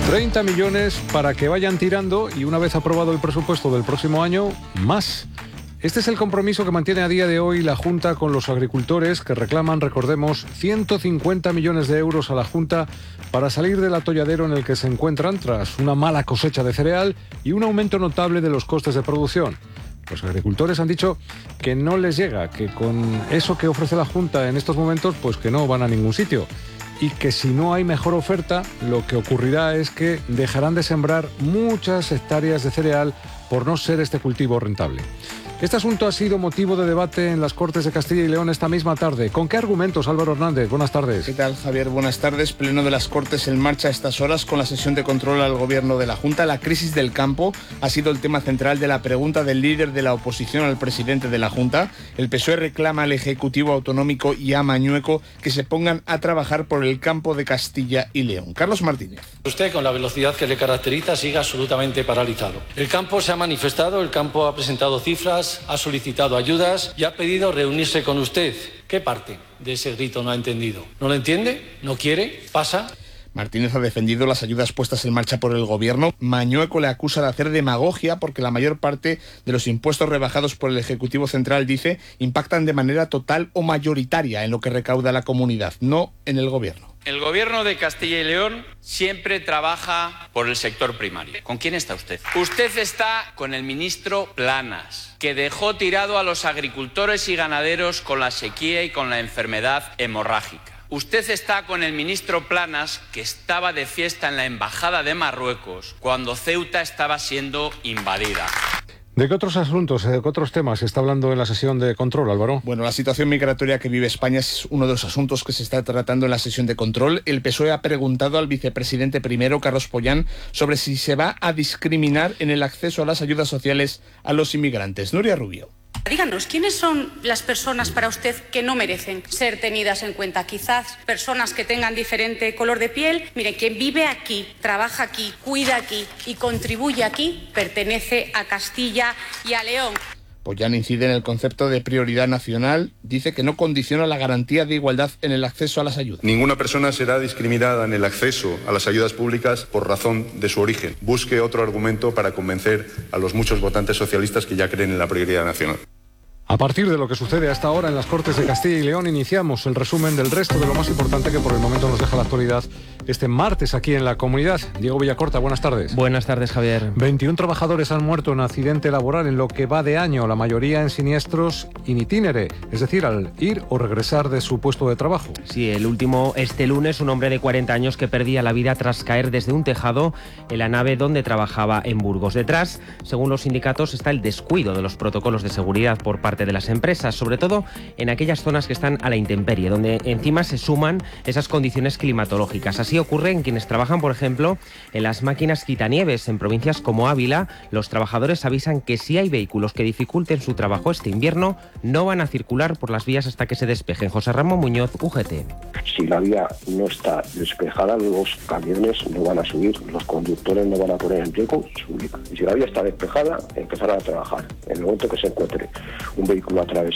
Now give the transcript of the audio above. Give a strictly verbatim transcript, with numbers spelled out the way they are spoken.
treinta millones para que vayan tirando y una vez aprobado el presupuesto del próximo año, más. Este es el compromiso que mantiene a día de hoy la Junta con los agricultores que reclaman, recordemos, ciento cincuenta millones de euros a la Junta para salir del atolladero en el que se encuentran tras una mala cosecha de cereal y un aumento notable de los costes de producción. Los agricultores han dicho que no les llega, que con eso que ofrece la Junta en estos momentos, pues que no van a ningún sitio. Y que si no hay mejor oferta, lo que ocurrirá es que dejarán de sembrar muchas hectáreas de cereal por no ser este cultivo rentable. Este asunto ha sido motivo de debate en las Cortes de Castilla y León esta misma tarde. ¿Con qué argumentos, Álvaro Hernández? Buenas tardes. ¿Qué tal, Javier? Buenas tardes. Pleno de las Cortes en marcha a estas horas con la sesión de control al Gobierno de la Junta. La crisis del campo ha sido el tema central de la pregunta del líder de la oposición al presidente de la Junta. El P S O E reclama al Ejecutivo Autonómico y a Mañueco que se pongan a trabajar por el campo de Castilla y León. Carlos Martínez. Usted, con la velocidad que le caracteriza, sigue absolutamente paralizado. El campo se ha manifestado, el campo ha presentado cifras, ha solicitado ayudas y ha pedido reunirse con usted. ¿Qué parte de ese grito no ha entendido? ¿No lo entiende? ¿No quiere? ¿Pasa? Martínez ha defendido las ayudas puestas en marcha por el Gobierno. Mañueco le acusa de hacer demagogia porque la mayor parte de los impuestos rebajados por el Ejecutivo Central, dice, impactan de manera total o mayoritaria en lo que recauda la comunidad, no en el Gobierno. El Gobierno de Castilla y León siempre trabaja por el sector primario. ¿Con quién está usted? Usted está con el ministro Planas, que dejó tirado a los agricultores y ganaderos con la sequía y con la enfermedad hemorrágica. Usted está con el ministro Planas, que estaba de fiesta en la Embajada de Marruecos cuando Ceuta estaba siendo invadida. ¿De qué otros asuntos, de qué otros temas se está hablando en la sesión de control, Álvaro? Bueno, la situación migratoria que vive España es uno de los asuntos que se está tratando en la sesión de control. El P S O E ha preguntado al vicepresidente primero, Carlos Pollán, sobre si se va a discriminar en el acceso a las ayudas sociales a los inmigrantes. Nuria Rubio. Díganos, ¿quiénes son las personas para usted que no merecen ser tenidas en cuenta? Quizás personas que tengan diferente color de piel. Mire, quien vive aquí, trabaja aquí, cuida aquí y contribuye aquí, pertenece a Castilla y a León. Pollán incide en el concepto de prioridad nacional. Dice que no condiciona la garantía de igualdad en el acceso a las ayudas. Ninguna persona será discriminada en el acceso a las ayudas públicas por razón de su origen. Busque otro argumento para convencer a los muchos votantes socialistas que ya creen en la prioridad nacional. A partir de lo que sucede hasta ahora en las Cortes de Castilla y León, iniciamos el resumen del resto de lo más importante que por el momento nos deja la actualidad este martes aquí en la comunidad. Diego Villacorta, buenas tardes. Buenas tardes, Javier. veintiún trabajadores han muerto en accidente laboral en lo que va de año, la mayoría en siniestros in itinere, es decir, al ir o regresar de su puesto de trabajo. Sí, el último este lunes, un hombre de cuarenta años que perdía la vida tras caer desde un tejado en la nave donde trabajaba en Burgos. Detrás, según los sindicatos, está el descuido de los protocolos de seguridad por parte de las empresas, sobre todo en aquellas zonas que están a la intemperie, donde encima se suman esas condiciones climatológicas. Así ocurre en quienes trabajan, por ejemplo, en las máquinas quitanieves en provincias como Ávila. Los trabajadores avisan que si hay vehículos que dificulten su trabajo este invierno, no van a circular por las vías hasta que se despejen. José Ramón Muñoz, U G T. Si la vía no está despejada, los camiones no van a subir, los conductores no van a poner en riesgo subir. Y si la vía está despejada, empezarán a trabajar. En el momento que se encuentre un vehículo atravesado